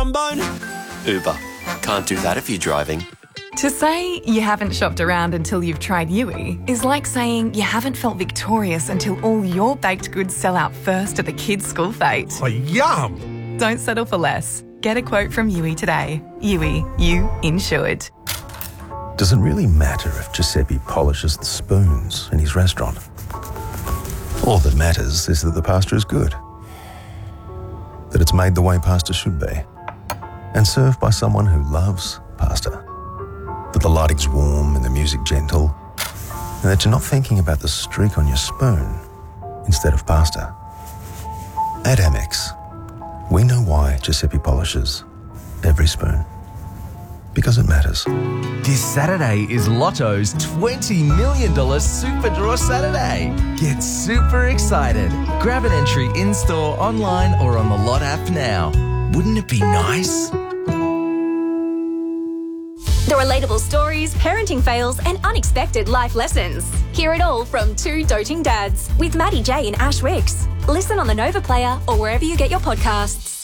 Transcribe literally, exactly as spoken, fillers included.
trombone? Uber. Can't do that if you're driving. To say you haven't shopped around until you've tried Yui is like saying you haven't felt victorious until all your baked goods sell out first at the kids' school fete. Oh, yum! Don't settle for less. Get a quote from Yui today. Yui, you insured. Does it really matter if Giuseppe polishes the spoons in his restaurant? All that matters is that the pasta is good. That it's made the way pasta should be. And served by someone who loves pasta. That the lighting's warm and the music gentle. And that you're not thinking about the streak on your spoon instead of pasta. At Amex, we know why Giuseppe polishes every spoon. Because it matters. This Saturday is Lotto's twenty million dollars Super Draw Saturday. Get super excited. Grab an entry in-store, online or on the Lot app now. Wouldn't it be nice? The relatable stories, parenting fails and unexpected life lessons. Hear it all from two doting dads with Maddie J and Ash Wicks. Listen on the Nova Player or wherever you get your podcasts.